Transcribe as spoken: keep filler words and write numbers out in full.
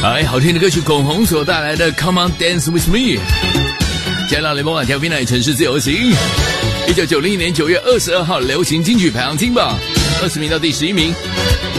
哎，好听的歌曲，巩宏所带来的《Come on Dance with Me》。加拿大联盟晚调频台城市自由行，一九九零年九月二十二号流行金曲排行金榜，二十名到第十一名。